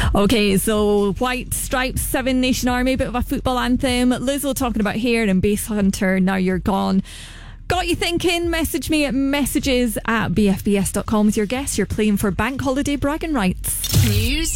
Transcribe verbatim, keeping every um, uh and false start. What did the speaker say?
Okay, so White Stripes, Seven Nation Army, bit of a football anthem. Lizzo talking about Hair and Bass Hunter, Now You're Gone. Got you thinking? Message me at messages at b f b s dot com with your guess. You're playing for Bank Holiday Bragging Rights. News